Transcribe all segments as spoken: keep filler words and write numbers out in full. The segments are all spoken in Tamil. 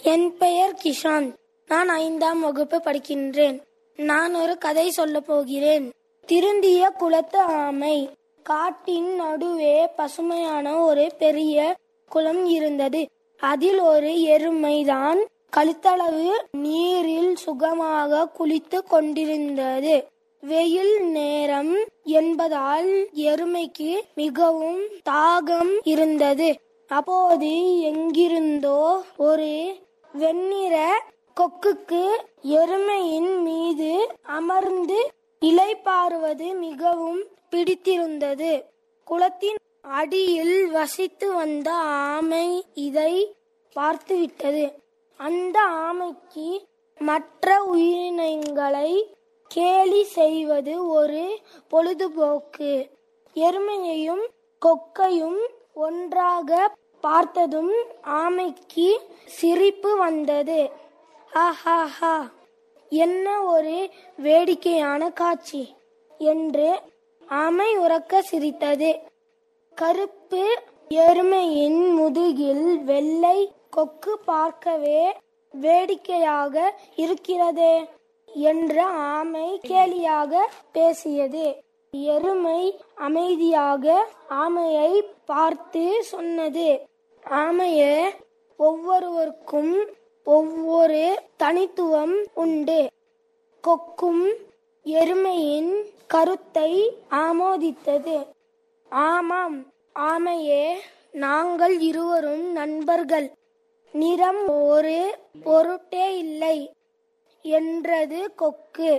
என் பெயர் கிஷான். நான் ஐந்தாம் வகுப்பு படிக்கின்றேன். நான் ஒரு கதை சொல்ல போகிறேன். திருந்திய குளத்து ஆமை. காட்டின் நடுவே பசுமையான ஒரு பெரிய குளம் இருந்தது. அதில் ஒரு எருமைதான் கழுத்தளவு நீரில் சுகமாக குளித்து கொண்டிருந்தது. வெயில் நேரம் என்பதால் எருமைக்கு மிகவும் தாகம் இருந்தது. அப்போது எங்கிருந்தோ ஒரு வெண்ணிற கொக்குக்கு எருமையின் மீது அமர்ந்து இளைப்பாறுவது மிகவும் பிடித்திருந்தது. குளத்தின் அடியில் வசித்து வந்த ஆமை இதை பார்த்துவிட்டது. அந்த ஆமைக்கு மற்ற உயிரினங்களை கேலி செய்வது ஒரு பொழுதுபோக்கு. எருமையையும் கொக்கையும் ஒன்றாக பார்த்ததும் ஆமைக்கு சிரிப்பு வந்தது. ஆஹாஹா, என்ன ஒரு வேடிக்கையான காட்சி என்று ஆமை உரக்க சிரித்தது. கருப்பு எருமையின் முதுகில் வெள்ளை கொக்கு பார்க்கவே வேடிக்கையாக இருக்கிறதே என்று ஆமை கேலியாக பேசியது. எருமை அமைதியாக ஆமையை பார்த்து சொன்னது, ஆமையே, ஒவ்வொருவருக்கும் ஒவ்வொரு தனித்துவம் உண்டு. கொக்கும் எருமையின் கருத்தை ஆமோதித்தது. ஆமாம் ஆமையே, நாங்கள் இருவரும் நண்பர்கள். நிறம் ஒரு பொருட்டே இல்லை என்றது கொக்கு.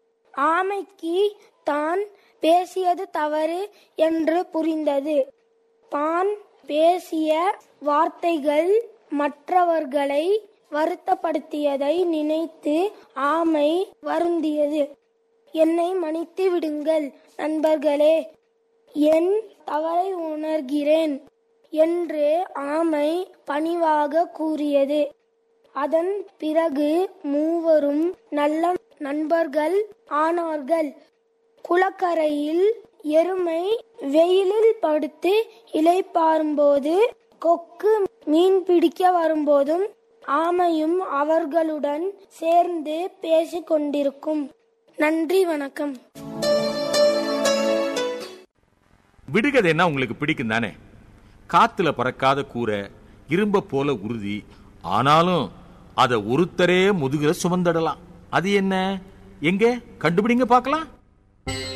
ஆமைக்கு தான் பேசியது தவறு என்று புரிந்தது. தான் பேசிய வார்த்தைகள் மற்றவர்களை வருத்தப்படுத்தியதை நினைத்து ஆமை வருந்தியது. என்னை மன்னித்து விடுங்கள் நண்பர்களே, என் தவறை உணர்கிறேன் என்று ஆமை பணிவாக கூறியது. அதன் பிறகு மூவரும் நல்ல நண்பர்கள் ஆனார்கள். குளக்கரையில் எருமை வெயிலில் படுத்து இளைப்பாறும்போது, கொக்கு மீன் பிடிக்க வரும்போதும் ஆமையும் அவர்களுடன் சேர்ந்து பேசிக் கொண்டிருக்கும். நன்றி, வணக்கம். விடுகதைன்னா உங்களுக்கு பிடிக்கும் தானே? காத்துல பறக்காத கூரை, இரும்ப போல உறுதி, ஆனாலும் அத ஒருத்தரே முதுகுல சுமந்தடலாம். அது என்ன? எங்க கண்டுபிடிங்க பார்க்கலாம்.